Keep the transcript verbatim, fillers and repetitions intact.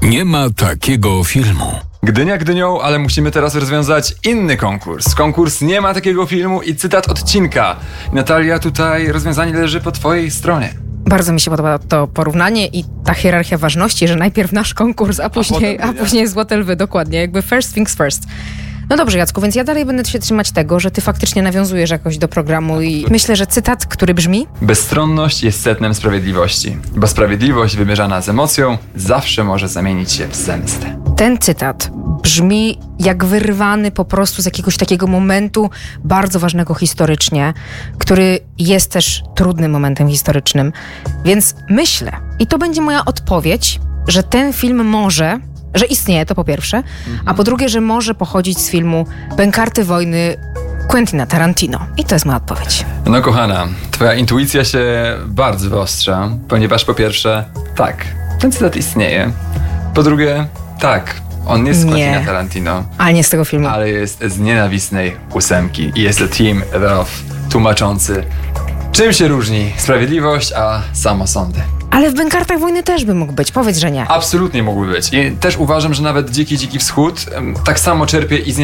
Nie ma takiego filmu. Gdynia Gdynią, ale musimy teraz rozwiązać inny konkurs. Konkurs Nie ma takiego filmu i cytat odcinka. Natalia, tutaj rozwiązanie leży po twojej stronie. Bardzo mi się podoba to porównanie i ta hierarchia ważności, że najpierw nasz konkurs, a później, a, a później Złote Lwy, dokładnie, jakby first things first. No dobrze, Jacku, więc ja dalej będę się trzymać tego, że ty faktycznie nawiązujesz jakoś do programu i myślę, że cytat, który brzmi: Bezstronność jest sednem sprawiedliwości, bo sprawiedliwość wymierzana z emocją zawsze może zamienić się w zemstę. Ten cytat brzmi jak wyrwany po prostu z jakiegoś takiego momentu bardzo ważnego historycznie, który jest też trudnym momentem historycznym. Więc myślę, i to będzie moja odpowiedź, że ten film może, że istnieje, to po pierwsze, mhm. a po drugie, że może pochodzić z filmu Bękarty wojny Quentina Tarantino. I to jest moja odpowiedź. No kochana, twoja intuicja się bardzo wyostrza, ponieważ po pierwsze, tak, ten cytat istnieje. Po drugie, tak, on jest z Quentina Tarantino. Ale nie z tego filmu. Ale jest z nienawistnej ósemki. I jest to Team Rough tłumaczący, czym się różni sprawiedliwość a samosądy. Ale w Bękartach wojny też by mógł być, powiedz, że nie. Absolutnie mógłby być. I też uważam, że nawet Dziki Dziki Wschód tak samo czerpie i z